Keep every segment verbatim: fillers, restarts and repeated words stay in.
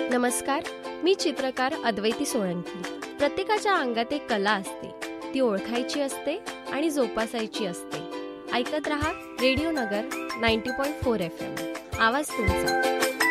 नमस्कार, मी चित्रकार अद्वैती सोळंकी. प्रत्येकाच्या अंगात एक कला असते, ती ओळखायची असते आणि जोपासायची असते. ऐकत रहा रेडिओ नगर नव्वद पॉईंट चार एफ एम. आवाज तुमचा.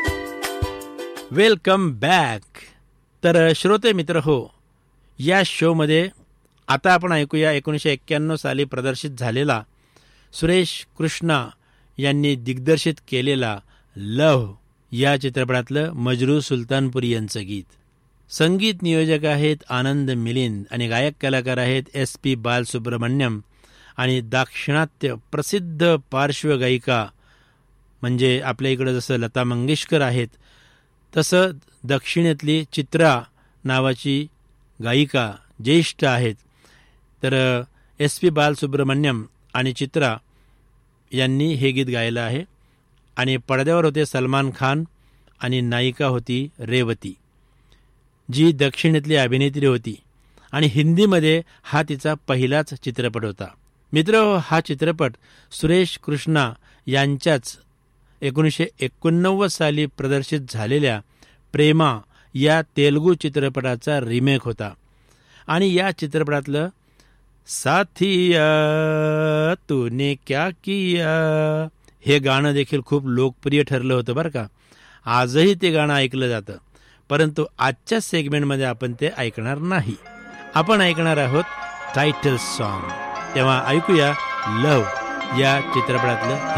Welcome back. तर श्रोते मित्र हो, या शोमध्ये आता आपण ऐकूया एकोणीसशे एक्क्याण्णव साली प्रदर्शित झालेला सुरेश कृष्णा यांनी दिग्दर्शित केलेला लव्ह या चित्रपटातलं मजरू सुलतानपुरी यांचं गीत. संगीत नियोजक आहेत आनंद मिलिंद आणि गायक कलाकार आहेत एस पी बालसुब्रमण्यम आणि दाक्षिणात्य प्रसिद्ध पार्श्वगायिका म्हणजे आपल्या इकडं जसं लता मंगेशकर आहेत तसं दक्षिणेतली चित्रा नावाची गायिका ज्येष्ठ आहेत. तर एस पी बालसुब्रमण्यम आणि चित्रा यांनी हे गीत गायलं आहे. आणि पडद्यावर होते सलमान खान आणि नायिका होती रेवती, जी दक्षिणेतली अभिनेत्री होती आणि हिंदीमध्ये हा तिचा पहिलाच चित्रपट होता. मित्र, हा चित्रपट सुरेश कृष्णा यांच्याच एकोणीसशे एकोणनव्वद साली प्रदर्शित झालेल्या प्रेमा या तेलुगू चित्रपटाचा रिमेक होता. आणि या चित्रपटातलं साथिया तूने क्या किया हे गाणं देखील खूप लोकप्रिय ठरलं होतं बरं का. आजही ते गाणं ऐकलं जातं, परंतु आजच्या सेगमेंटमध्ये आपण ते ऐकणार नाही. आपण ऐकणार आहोत टायटल सॉन्ग. तेव्हा ऐकूया लव्ह या चित्रपटातलं